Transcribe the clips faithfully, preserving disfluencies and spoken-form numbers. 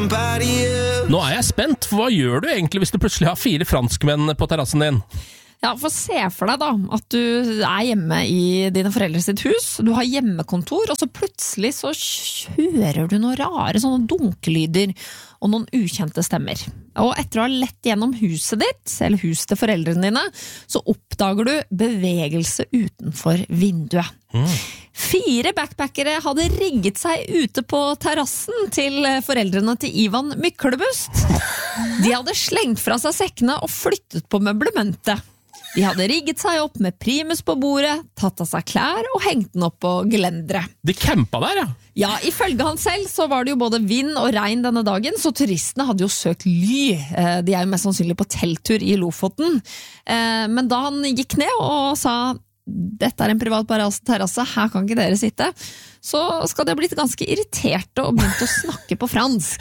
somebody else. Nå er jeg spent, for hva gjør du egentlig hvis du plutselig har fire franskmenn på terrassen din? Ja, for se for deg da, at du er hjemme i dine foreldre sitt hus, du har hjemmekontor, og så plutselig så hører du noen rare sånne dunkelyder og noen ukjente stemmer. Og etter å ha lett gjennom huset ditt, eller huset til foreldrene dine, så oppdager du bevegelse utenfor vinduet. Mm. Fire backpackere hadde rigget seg ute på terrassen til foreldrene til Ivan Myklebust. De hadde slengt fra seg sekkene og flyttet på møblementet. De hadde rigget seg opp med primus på bordet, tatt av seg klær og hengt den opp på gelendere. De campa der, ja? Ja, ifølge han selv så var det jo både vind og regn denne dagen, så turistene hadde jo søkt ly. De er jo mest sannsynlig på telttur i Lofoten. Men da han gikk ned og sa dette er en privat terrasse, her kan ikke dere sitte, så skal de ha blitt ganske irriterte og begynt å snakke på fransk.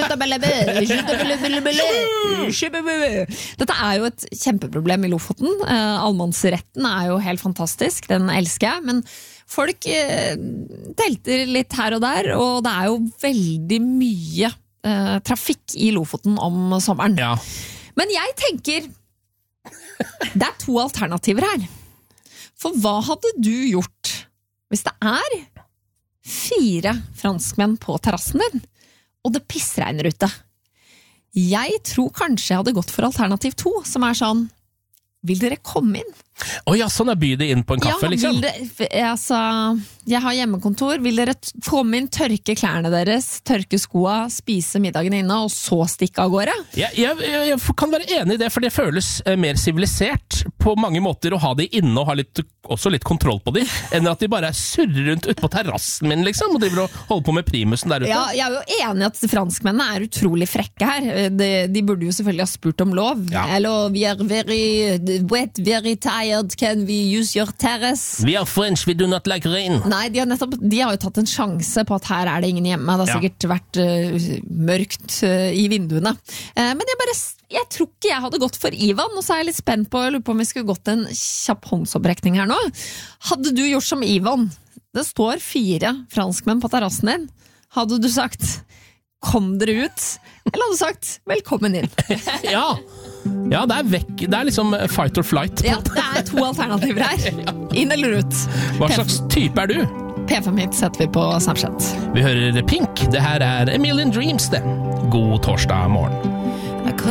Dette er jo et kjempeproblem i Lofoten. Allemannsretten er jo helt fantastisk, den elsker jeg, men folk telter litt her og der, og det er jo veldig mye eh, trafikk i Lofoten om sommeren. Ja. Men jeg tenker, det er to alternativer her. For hva hadde du gjort hvis det er fire franskmenn på terrassen din, og det pissregner ute? Jeg tror kanskje jeg hadde gått for alternativ to, som er sånn, vil dere komme inn? Å ja, sånn er by det inn på en kaffe, ja, liksom? Det, altså, jeg har hjemmekontor, vil dere t- komme inn, tørke klærne deres, tørke skoa, spise middagen inne, og så stikke av gårde? Jeg, jeg, jeg, jeg kan være enig i det, for det føles eh, mer sivilisert på mange måter å ha de inne og ha litt, også litt kontroll på de, enn at de bare surrer rundt ute på terrassen min, liksom, og driver og holder på med primusen der ute. Ja, jeg er jo enig at franskmennene er utrolig frekke her. De, de burde jo selvfølgelig ha spurt om lov. Ja. Eller, we are very wet, very tired. Can we use your terrace? We are French, we do not like rain. Nei, de har, nettopp, de har jo tatt en sjanse på at her er det ingen hjemme. Det har Ja. sikkert vært uh, mørkt uh, i vinduene. Uh, men jeg bare, jeg tror ikke jeg hadde gått for Ivan, og så er jeg litt spent på, jeg lurer på om vi skulle gått en kjapp håndsopprekning her nå. Hadde du gjort som Ivan? Det står fire franskmenn på terrassen din. Hadde du sagt, kom dere ut? Eller hadde du sagt, velkommen inn? Ja. Ja, det er vekk. Det er liksom fight or flight. Ja, det er to alternativer her. Inn eller ut. Hva slags type er du? P fem hit setter vi på Snapchat. Vi hører Pink. Det her er A Million Dreams, det. God torsdag morgen.